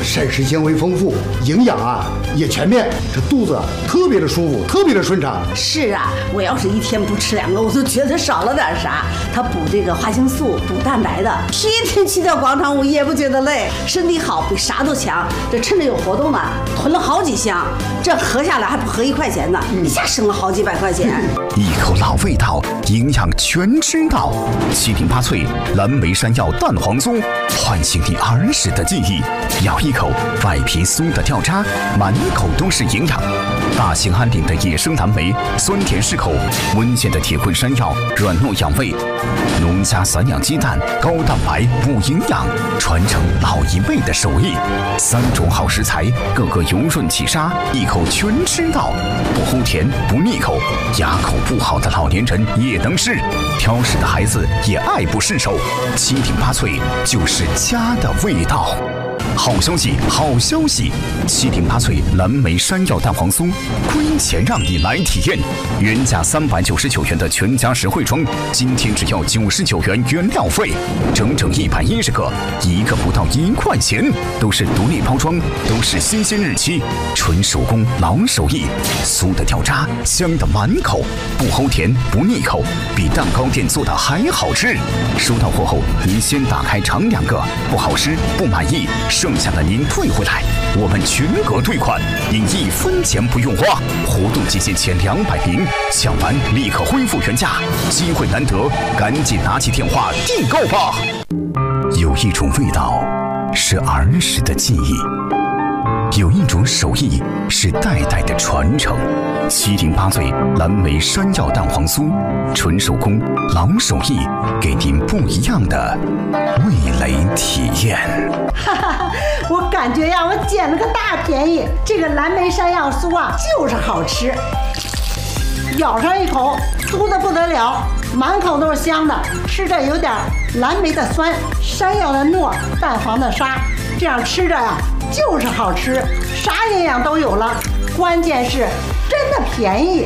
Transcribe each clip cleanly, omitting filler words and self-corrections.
膳食纤维丰富，营养啊也全面，这肚子特别的舒服，特别的顺畅。 是啊，我要是一天不吃2个，我都觉得少了点啥。它补这个花青素，补蛋白的，天天去跳广场舞也不觉得累，身体好比啥都强。这趁着有活动呢，囤了好几箱，这合下来还不合1块钱呢，一下省了好几百块钱。 一口老味道，营养全知道。7鼎8萃蓝莓山药蛋黄酥，唤醒你儿时的记忆。咬一口，外皮酥的掉渣，满口都是营养。大兴安岭的野生蓝莓，酸甜适口；温县的铁棍山药，软糯养胃；农家散养鸡蛋，高蛋白补营养，传承老一辈的手艺。3种好食材，个个油润起沙，一口全吃到，不齁甜不腻口，牙口不好的老年人也能吃，挑食的孩子也爱不释手。7鼎8萃就是家的味道。好消息，好消息！7鼎8萃蓝莓山药蛋黄酥，亏钱让你来体验。原价399元的全家实惠装，今天只要99元原料费，整整110个，一个不到1块钱，都是独立包装，都是新鲜日期，纯手工老手艺，酥的掉渣，香的满口，不齁甜不腻口，比蛋糕店做的还好吃。收到货后，您先打开尝2个，不好吃不满意，剩下的您退回来，我们全额退款，您1分钱不用花。活动期限前200名，抢完立刻恢复原价，机会难得，赶紧拿起电话订购吧。有一种味道是儿时的记忆，有一种手艺是代代的传承。7鼎8萃蓝莓山药蛋黄酥，纯手工老手艺，给您不一样的味蕾体验。 哈哈，我感觉呀，我捡了个大便宜。这个蓝莓山药酥啊，就是好吃，咬上一口，酥的不得了，满口都是香的，吃着有点蓝莓的酸，山药的糯，蛋黄的沙，这样吃着呀，就是好吃，啥营养都有了，关键是真的便宜。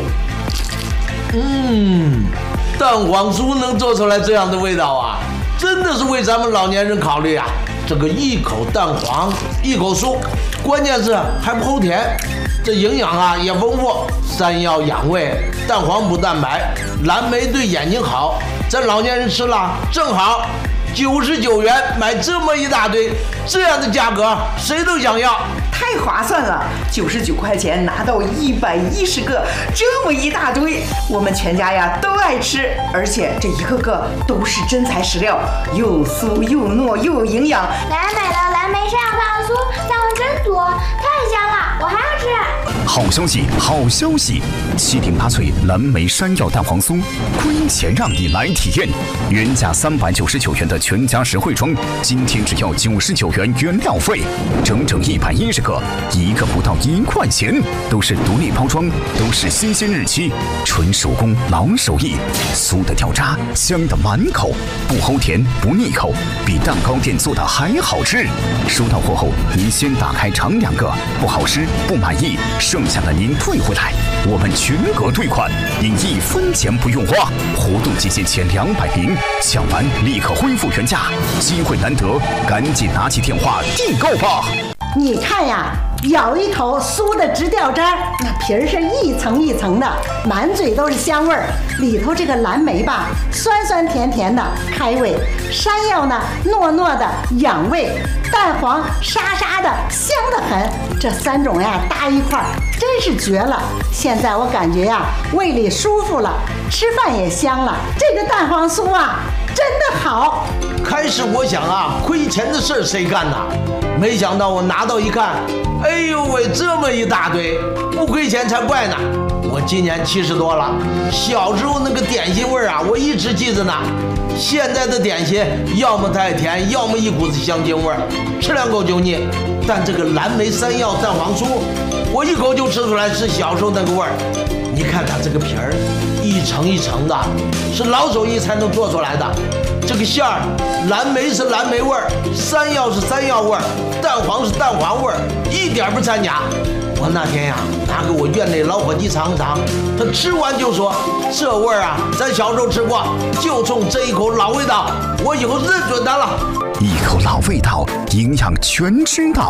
蛋黄酥能做出来这样的味道啊，真的是为咱们老年人考虑啊。这个一口蛋黄，一口酥，关键是还不齁甜，这营养啊也丰富。山药养胃，蛋黄补蛋白，蓝莓对眼睛好，咱老年人吃了正好。99元买这么一大堆，这样的价格谁都想要， 太划算了！99块钱拿到110个，这么一大堆，我们全家呀都爱吃，而且这一个个都是真材实料，又酥又糯又有营养。 奶奶买了蓝莓山药蛋黄酥，蛋黄真多，太香了，我还要吃。 好消息，好消息！7鼎8萃蓝莓山药蛋黄酥，亏钱让你来体验。原价399元的全家实惠装，今天只要99元原料费，整整110个，一个不到1块钱，都是独立包装，都是新鲜日期，纯手工老手艺，酥的掉渣，香的满口，不齁甜不腻口，比蛋糕店做的还好吃。收到货后，您先打开尝2个，不好吃不满意，剩下的您退回来，我们全额退款，您1分钱不用花。活动期限前200名，抢完立刻恢复原价，机会难得，赶紧拿起电话订购吧。 你看呀，咬一口酥的直掉渣，那皮儿是一层一层的，满嘴都是香味儿。里头这个蓝莓吧，酸酸甜甜的开胃；山药呢，糯糯的养胃；蛋黄沙沙的香得很。这3种呀搭一块儿，真是绝了。现在我感觉呀，胃里舒服了，吃饭也香了。这个蛋黄酥啊，真的好。 开始我想啊，亏钱的事儿谁干呐？没想到我拿到一看，哎呦喂，这么一大堆，不亏钱才怪呢！我今年70多了，小时候那个点心味儿啊，我一直记着呢。现在的点心要么太甜，要么一股子香精味儿，吃2口就腻。但这个蓝莓山药蛋黄酥，我一口就吃出来是小时候那个味儿。你看它这个皮儿，一层一层的，是老手艺才能做出来的。这个馅儿，蓝莓是蓝莓味儿，山药是山药味儿，蛋黄是蛋黄味儿，一点不掺假。我那天呀，拿给我院内老伙计尝尝，他吃完就说：“这味儿啊，咱小时候吃过，就冲这一口老味道，我以后认准它了。” 一口老味道，营养全知道。